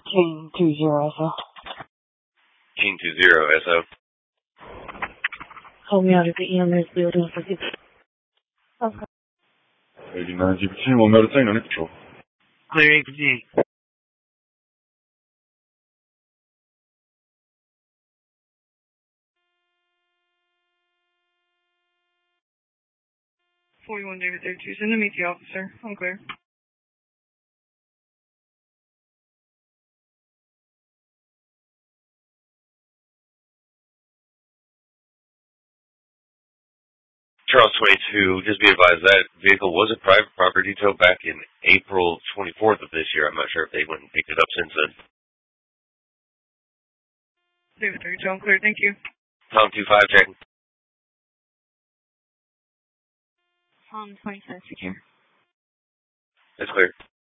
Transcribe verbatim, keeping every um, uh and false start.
King two zero S O. King two zero S O. Hold me out at the E M S building for six. Okay. eighty-nine G P T, one metal tank on it, control. Clear A P G. forty-one David thirty-two, send to meet the officer. I'm clear. Charles twenty-two, just be advised that vehicle was a private property tow back in April twenty-fourth of this year. I'm not sure if they went and picked it up since then. David thirty-two, I'm clear. Thank you. Tom two five, checking. Tom twenty-seven, secure. That's clear.